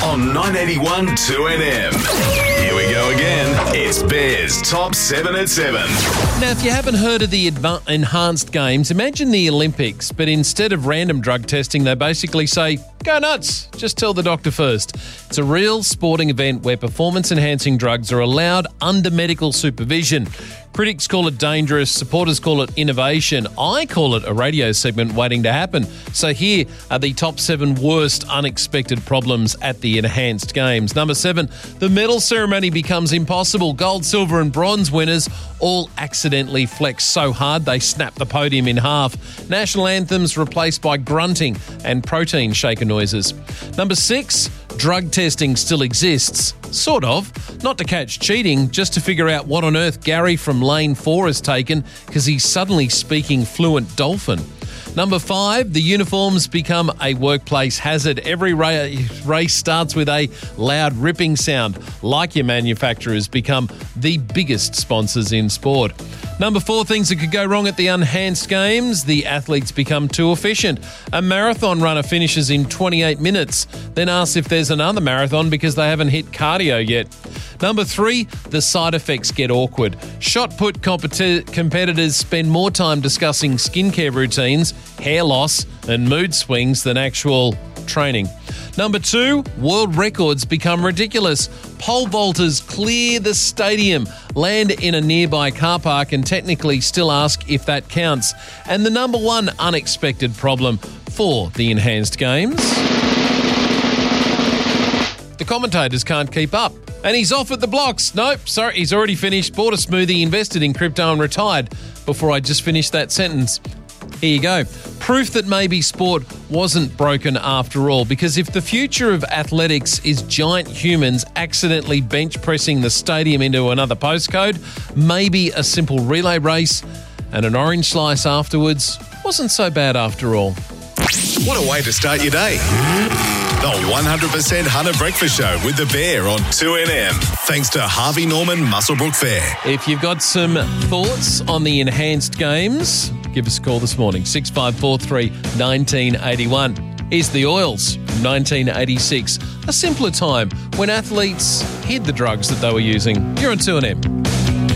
on 981 2NM. Here we go again. It's Bears Top 7 at 7. Now, if you haven't heard of the enhanced games, imagine the Olympics, but instead of random drug testing, they basically say, go nuts, just tell the doctor first. It's a real sporting event where performance-enhancing drugs are allowed under medical supervision. Critics call it dangerous, supporters call it innovation. I call it a radio segment waiting to happen. So here are the top 7 worst unexpected problems at the enhanced games. Number 7, the medal ceremony becomes impossible. Gold, silver and bronze winners all accidentally flex so hard they snap the podium in half. National anthems replaced by grunting and protein shaker noises. Number 6, drug testing still exists. Sort of. Not to catch cheating, just to figure out what on earth Gary from Lane 4 has taken because he's suddenly speaking fluent dolphin. Number 5, the uniforms become a workplace hazard. Every race starts with a loud ripping sound. Like your manufacturers become the biggest sponsors in sport. Number 4, things that could go wrong at the enhanced games. The athletes become too efficient. A marathon runner finishes in 28 minutes, then asks if there's another marathon because they haven't hit cardio yet. Number 3, the side effects get awkward. Shot put competitors spend more time discussing skincare routines, hair loss and mood swings than actual training. Number 2, world records become ridiculous. Pole vaulters clear the stadium, land in a nearby car park and technically still ask if that counts. And the number 1 unexpected problem for the enhanced games: the commentators can't keep up. And he's off at the blocks. Nope, sorry, he's already finished, bought a smoothie, invested in crypto and retired before I just finished that sentence. Here you go. Proof that maybe sport wasn't broken after all, because if the future of athletics is giant humans accidentally bench pressing the stadium into another postcode, maybe a simple relay race and an orange slice afterwards wasn't so bad after all. What a way to start your day. The 100% Hunter Breakfast Show with the Bear on 2NM. Thanks to Harvey Norman Muswellbrook Fair. If you've got some thoughts on the enhanced games, give us a call this morning, 6543 1981. Here's the Oils from 1986. A simpler time when athletes hid the drugs that they were using. You're on 2NM.